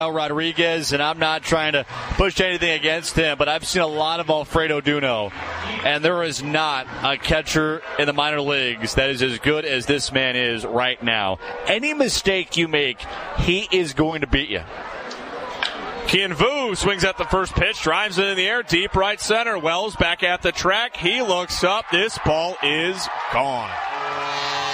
Rodriguez, and I'm not trying to push anything against him, but I've seen a lot of Alfredo Duno, and there is not a catcher in the minor leagues that is as good as this man is right now. Any mistake you make, he is going to beat you. Kian Vu swings at the first pitch, drives it in the air, deep right center. Wells back at the track. He looks up. This ball is gone.